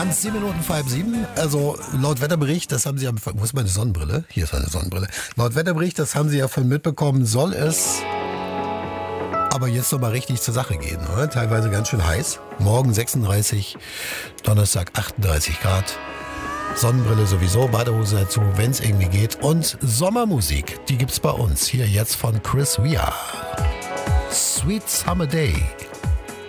10 Minuten vor halb sieben. Also laut Wetterbericht, das haben Sie ja... Wo ist meine Sonnenbrille? Hier ist meine Sonnenbrille. Laut Wetterbericht, das haben Sie ja von mitbekommen, soll es aber jetzt noch mal richtig zur Sache gehen. Oder? Teilweise ganz schön heiß. Morgen 36, Donnerstag 38 Grad. Sonnenbrille sowieso, Badehose dazu, wenn es irgendwie geht. Und Sommermusik, die gibt's bei uns. Hier jetzt von Chris Ria. Sweet Summer Day.